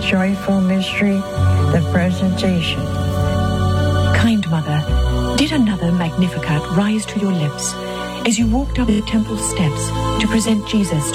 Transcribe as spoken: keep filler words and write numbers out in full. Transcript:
joyful mystery, the presentation. Kind Mother, did another Magnificat rise to your lips as you walked up the temple steps to present Jesus